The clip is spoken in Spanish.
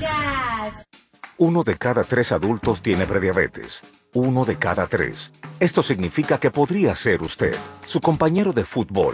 ¡Gas! 1 de cada 3 adultos tiene prediabetes. 1 de cada 3. Esto significa que podría ser usted, su compañero de fútbol,